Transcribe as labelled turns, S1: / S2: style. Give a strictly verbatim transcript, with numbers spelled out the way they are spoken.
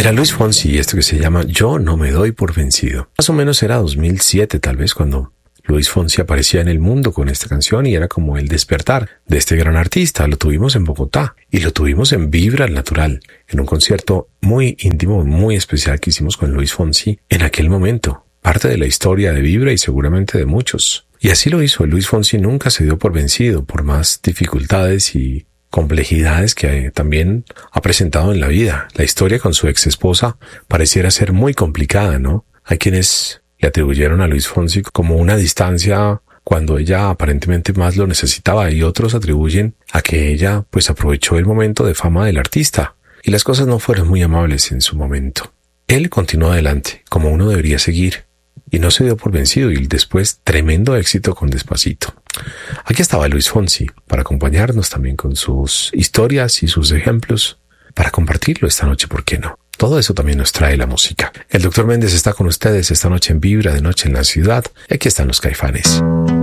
S1: Era Luis Fonsi y esto que se llama Yo no me doy por vencido. Más o menos era dos mil siete tal vez cuando Luis Fonsi aparecía en el mundo con esta canción y era como el despertar de este gran artista. Lo tuvimos en Bogotá y lo tuvimos en Vibra al Natural, en un concierto muy íntimo, muy especial que hicimos con Luis Fonsi en aquel momento. Parte de la historia de Vibra y seguramente de muchos. Y así lo hizo. Luis Fonsi nunca se dio por vencido por más dificultades y complejidades que también ha presentado en la vida. La historia con su ex esposa pareciera ser muy complicada, ¿no? Hay quienes le atribuyeron a Luis Fonsi como una distancia cuando ella aparentemente más lo necesitaba y otros atribuyen a que ella pues aprovechó el momento de fama del artista y las cosas no fueron muy amables en su momento. Él continuó adelante, como uno debería seguir, y no se dio por vencido y después tremendo éxito con Despacito. Aquí estaba Luis Fonsi para acompañarnos también con sus historias y sus ejemplos, para compartirlo esta noche, ¿por qué no? Todo eso también nos trae la música. El doctor Méndez está con ustedes esta noche en Vibra, de noche en la ciudad, y aquí están los Caifanes.